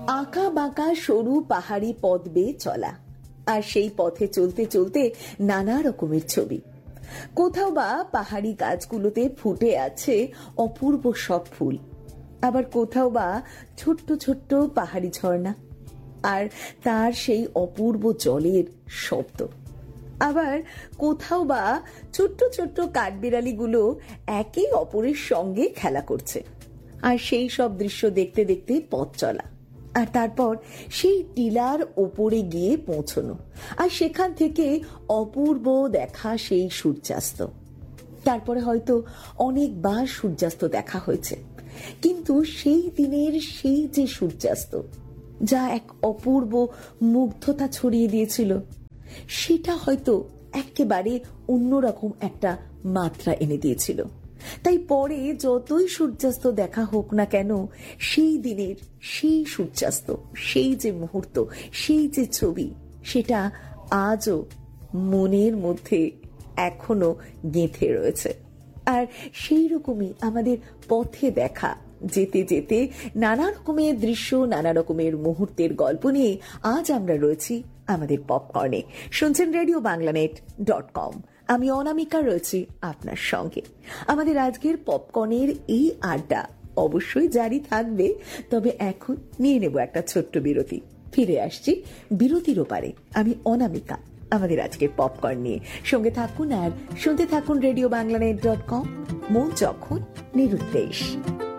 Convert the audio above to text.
আঁকা বাঁকা সরু পাহাড়ি পথ বেয়ে চলা, আর সেই পথে চলতে চলতে নানা রকমের ছবি। কোথাও বা পাহাড়ি গাছগুলোতে ফুটে আছে অপূর্ব সব ফুল, আবার কোথাও বা ছোট্ট ছোট্ট পাহাড়ি ঝর্ণা আর তার সেই অপূর্ব জলের শব্দ। আবার কোথাও বা ছোট্ট ছোট্ট কাঠবিড়ালিগুলো একে অপরের সঙ্গে খেলা করছে। আর সেই সব দৃশ্য দেখতে দেখতে পথ চলা, আর তারপর সেই টিলার ওপরে গিয়ে পৌঁছনো, আর সেখান থেকে অপূর্ব দেখা সেই সূর্যাস্ত। তারপরে হয়তো অনেকবার সূর্যাস্ত দেখা হয়েছে, কিন্তু সেই দিনের সেই যে সূর্যাস্ত, যা এক অপূর্ব মুগ্ধতা ছড়িয়ে দিয়েছিল, সেটা হয়তো একেবারে অন্যরকম একটা মাত্রা এনে দিয়েছিল। তাই পরে যতই সূর্যাস্ত দেখা হোক না কেন, সেই দিনের সেই সূর্যাস্ত, সেই যে মুহূর্ত, সেই যে ছবি, সেটা আজও মনের মধ্যে এখনো গেঁথে রয়েছে। আর সেই রকমই আমাদের পথে দেখা, যেতে যেতে নানা রকমের দৃশ্য, নানা রকমের মুহূর্তের গল্প নিয়ে আজ আমরা রয়েছি আমাদের পপকর্নে। শুনছেন RadioBanglanet.com। আমি অনামিকা রয়েছি আপনার সঙ্গে। আমাদের আজকের পপকর্নের এই আড্ডা অবশ্যই জারি থাকবে, তবে এখন নিয়ে নেব একটা ছোট্ট বিরতি। ফিরে আসছি বিরতির ওপারে। আমি অনামিকা আমাদের আজকের পপকর্ন নিয়ে। সঙ্গে থাকুন আর শুনতে থাকুন RadioBanglanet.com। মন যখন নিরুদ্দেশ।